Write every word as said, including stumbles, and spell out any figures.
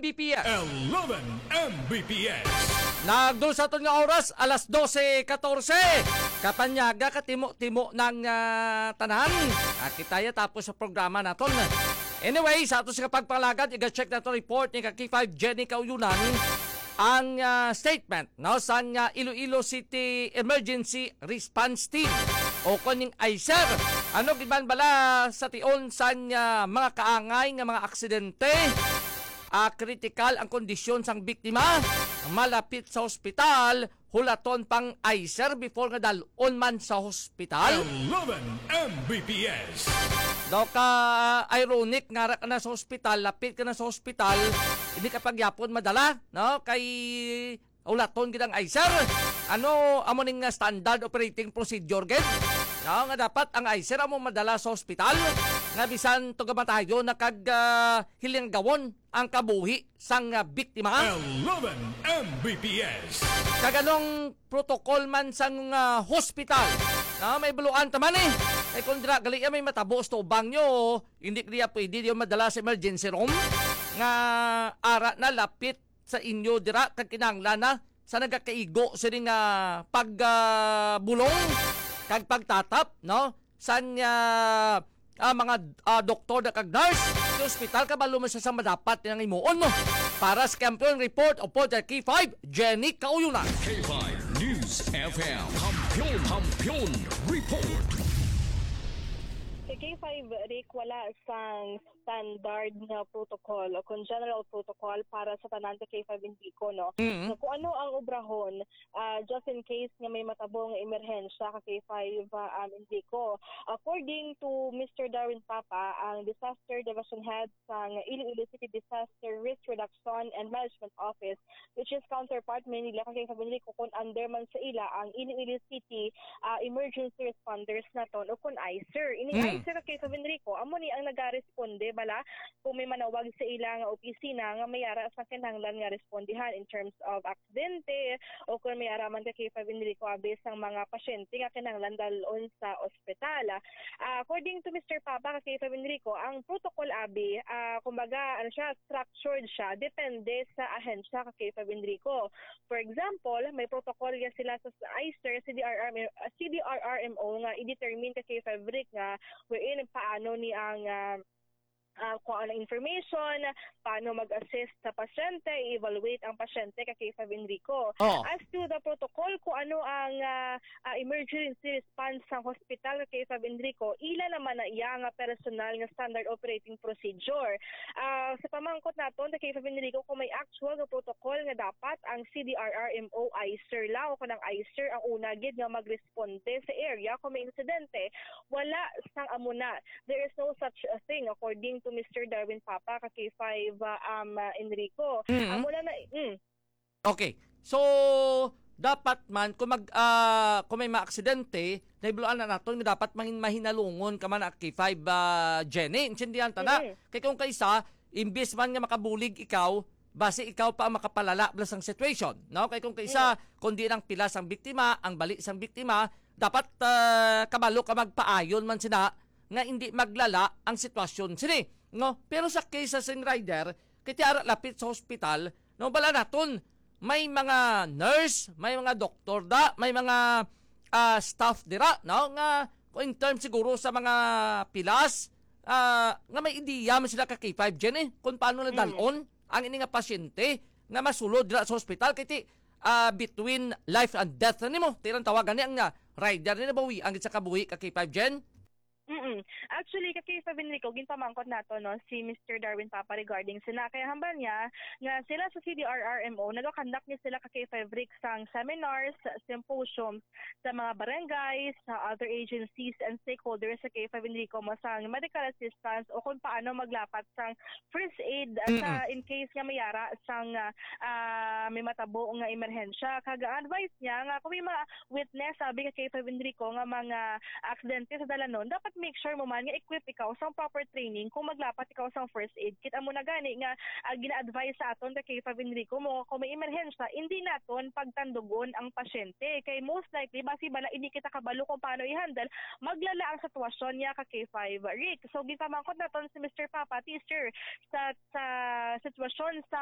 B P S. eleven M B P S. Nagdul sa nga oras, alas dose katorse. Kapanyaga katimo-timo ng uh, tanan. At kitaya tapos sa programa naton. Anyway, sa ato sa kapagpalagad, i-check na ito report ni K five Jenny Kauyunan ang uh, statement no, sa uh, Iloilo City Emergency Response Team o kuning I C E R. Ano giban bala sa tion sa uh, mga kaangay nga mga aksidente? Uh, critical ang kondisyon sang biktima, malapit sa ospital, hulaton pang I C E R before nga dalon man sa ospital. eleven M B P S. Daw ka ironic nga ka na sa ospital, lapit ka na sa ospital, hindi ka pagyapon madala, no? Kay hulaton gid ang I C E R. Ano amo ning standard operating procedure gid? No, nga dapat ang I C E R amo madala sa ospital nga bisan to gamatayo nakag uh, hiling gawon ang kabuhi sang uh, biktima. eleven M B P S. Kaganong protocol man sang uh, hospital. Na may buluan taman eh. Ay kung dira gali may matabos to ubang nyo, hindi kaya pwede diyo madala sa emergency room nga ara na lapit sa inyo dira kag kinahanglan na sa nagakaigo sa nga uh, pagbulong uh, kag pagtatap no san uh, uh, mga uh, doktor na kag nurse sa ospital kabalo mo sa sa madapat nang imuon mo para sa Kampiyon Report o po K five Jenny Kauyunan. K five News F M Kampiyon Kampiyon Report. Sa K five, Rick, wala sang standard na protocol o kung general protocol para sa tanan sa K five Indico, no? Mm-hmm. So, kung ano ang obrahon, uh, just in case nga may matabong emerhensya ka K five uh, um, Indico. According to Mister Darwin Papa, ang Disaster Division Head ng Iloilo City Disaster Risk Reduction and Management Office, which is counterpart Manila ka K five Indico, kung under man sa ila ang Iloilo City uh, Emergency Responders naton o kung I C E R. Ini mm. I C E R kay Kevin Rico, amo ni ang nagaresponde bala kung may manawag sa ilang opisina nga mayara sa kinahanglan nga respondihan in terms of aksidente o kung may araman ka kay Kevin Rico abis ang mga pasyente nga kinahanglan dalon sa ospital. Uh, according to Mister Papa kay Kevin Rico, ang protocol abi uh, kumbaga ano siya, structured siya depende sa ahensya kay Kevin Rico. For example, may protocol nga sila sa I C E R, C D R R, C D R R M O nga i-determine kay Kevin Rico nga wherein paano ni ang uh, Uh, kung ano information, paano mag-assist sa pasyente, i-evaluate ang pasyente kay K five Enrico. Oh. As to the protocol, kung ano ang uh, uh, emergency response sa hospital kay K five Enrico, ila naman na iya nga personal nga standard operating procedure. Uh, sa pamangkot naton sa K five Enrico, kung may actual nga protocol nga dapat ang C D R R M O I C E R lang o kung ang I C E R ang una gid nga magresponde sa area kung may insidente, wala sang amuna. There is no such a thing according to Mister Darwin Papa ka K five uh, um, uh, Enrico. Mm-hmm. Amo na na mm. Okay. So dapat man kung mag uh, kung may maaksidente, naibuluan na naton nga dapat mahin mahinalungon ka man K five uh, Jenny. Intindihan ta na. Mm-hmm. Kay kung kaysa imbes man nga makabulig ikaw, base ikaw pa ang makapalala blas ang situation, no? Kay kung kaysa mm-hmm. kundi lang pilas ang biktima, ang bali sang biktima, dapat uh, kabalo ka magpaayon man sina nga hindi maglala ang sitwasyon sini, no? Pero sa case sa sing rider kay tiara lapit sa hospital, no, bala naton may mga nurse, may mga doktor da, may mga uh, staff dira, no, nga in terms siguro sa mga pilas uh, nga may ideya man sila ka K five Gen eh, kung paano na dalon mm. ang ini nga pasyente nga masulod dira sa hospital kay ti uh, between life and death nimo tirang tawagan ni ang uh, rider ni nabawi ang sa kabuhi ka K five Gen. Mm-mm. Actually, kay Kay Enrico, ginpamangkot nato no, si Mister Darwin Papa regarding sila. Kaya hambal niya nga sila sa C D R R M O, nag-conduct niya sila kay Kay Rick sang seminars, symposiums sa mga barangays, sa other agencies and stakeholders sa Kay Enrico mo sang medical assistance o kung paano maglapat sang first aid uh, sa in case nga mayara sang uh, uh, may matabo nga emerhensya. Kaga-advise niya nga kung may mga witness, sabi kay Kay Enrico nga mga aksidente sa dalanon, dapat make sure mo man nga equip ikaw sa proper training kung maglapat ikaw sa first aid kit. Amo na gani nga uh, gina-advise sa aton kay K five Enrico mo kung may emerhensya hindi naton pagtandugon ang pasyente kay most likely basi bala hindi kita kabalo kung paano i-handle maglala ang sitwasyon niya ka K five Rick. So gipamangkot naton si Mister Papa teacher sa sa sitwasyon sa